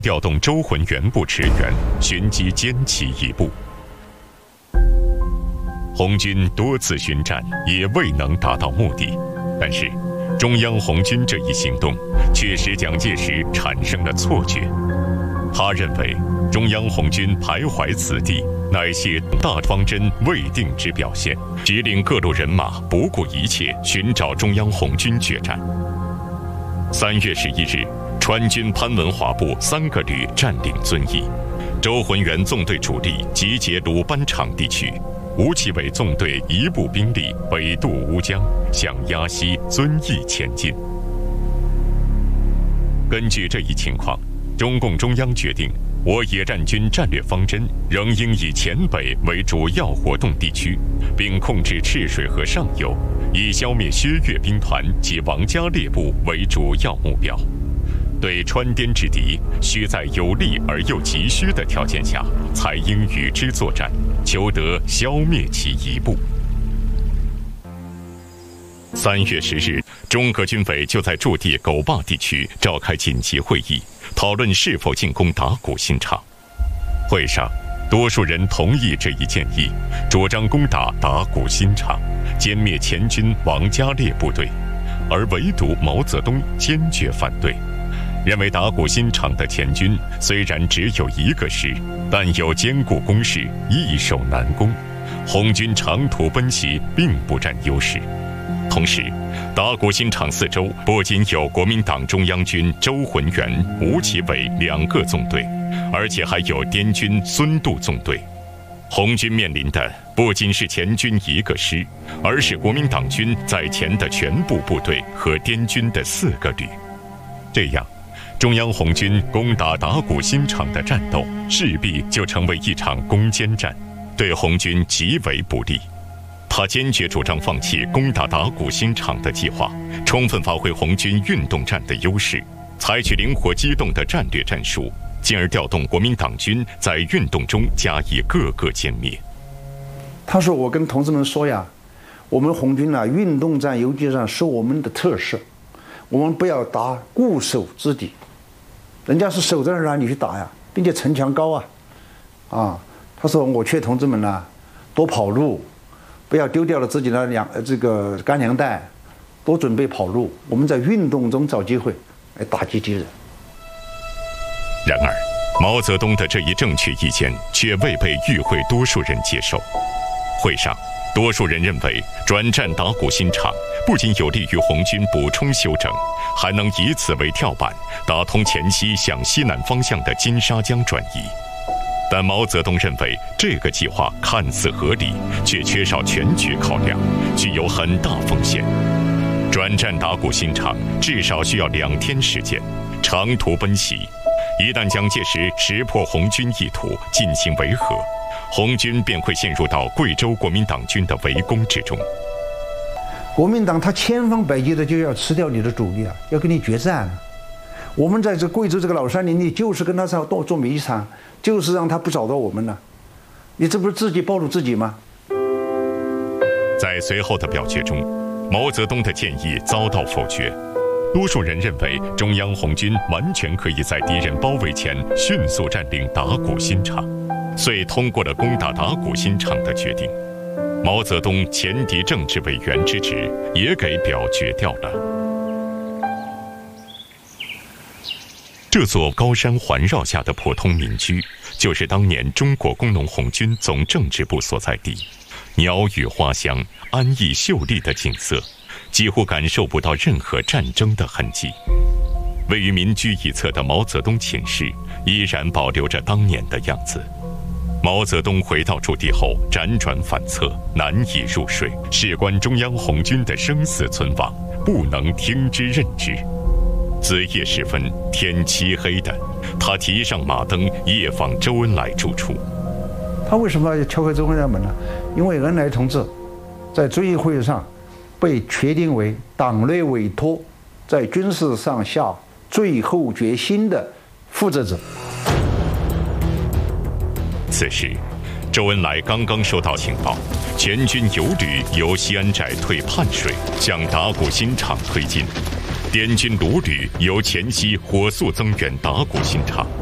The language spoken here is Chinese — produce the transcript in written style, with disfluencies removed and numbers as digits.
调动周浑元部驰援，寻机歼其一部。红军多次巡战也未能达到目的，但是中央红军这一行动却使蒋介石产生了错觉。他认为中央红军徘徊此地乃系大方针未定之表现，指令各路人马不顾一切寻找中央红军决战。3月11日，川军潘文华部3个旅占领遵义，周浑元纵队主力集结鲁班场地区，吴奇伟纵队一部兵力北渡乌江，向鸭溪、遵义前进。根据这一情况，中共中央决定，我野战军战略方针仍应以黔北为主要活动地区，并控制赤水河上游，以消灭薛岳兵团及王家烈部为主要目标。对川滇之敌，需在有利而又急需的条件下，才应与之作战，求得消灭其一部。3月10日，中革军委就在驻地狗坝地区召开紧急会议，讨论是否进攻打鼓新场。会上，多数人同意这一建议，主张攻打打鼓新场，歼灭黔军王家烈部队，而唯独毛泽东坚决反对，认为打鼓新场的黔军虽然只有1个师，但有坚固工事，易守难攻，红军长途奔袭并不占优势。同时，打鼓新场四周不仅有国民党中央军周浑元、吴奇伟2个纵队，而且还有滇军孙渡纵队。红军面临的不仅是黔军1个师，而是国民党军在黔的全部部队和滇军的4个旅。这样，中央红军攻打打鼓新场的战斗势必就成为一场攻坚战，对红军极为不利。他坚决主张放弃攻打打鼓新场的计划，充分发挥红军运动战的优势，采取灵活机动的战略战术，进而调动国民党军在运动中加以各个歼灭。 他说：“我跟同志们说呀，我们红军啊，运动战、游击战是我们的特色，我们不要打固守之地，人家是守在那儿让你去打呀，并且城墙高啊。他说我劝同志们呢，多跑路。”不要丢掉了自己的这个干粮袋，多准备跑路。我们在运动中找机会来打击敌人。 然而，毛泽东的这一正确意见却未被与会多数人接受。会上，多数人认为转战打鼓新场不仅有利于红军补充休整，还能以此为跳板，打通黔西向西南方向的金沙江转移。但毛泽东认为这个计划看似合理，却缺少全局考量，具有很大风险。转战打鼓新场至少需要2天时间，长途奔袭，一旦蒋介石识破红军意图进行维和，红军便会陷入到贵州国民党军的围攻之中。 国民党他千方百计的就要吃掉你的主力啊，要跟你决战啊。我们在这贵州这个老山林里，就是跟他做迷藏，就是让他不找到我们呢。你这不是自己暴露自己吗？ 在随后的表决中，毛泽东的建议遭到否决。多数人认为中央红军完全可以在敌人包围前迅速占领打鼓新场，遂通过了攻打打鼓新场的决定。毛泽东前敌政治委员之职也给表决掉了。这座高山环绕下的普通民居，就是当年中国工农红军总政治部所在地，鸟语花香、安逸秀丽的景色，几乎感受不到任何战争的痕迹。位于民居一侧的毛泽东寝室依然保留着当年的样子。毛泽东回到驻地后，辗转反侧，难以入睡，事关中央红军的生死存亡，不能听之任之。子夜时分，天漆黑的，他提上马灯，夜访周恩来住处。 他为什么要敲开周恩来门呢？因为恩来同志在遵义会议上被确定为党内委托在军事上下最后决心的负责者。 此时，周恩来刚刚收到情报，全军游旅由西安寨退泮水，向打鼓新场推进。滇军卢旅由黔西火速增援打鼓新场，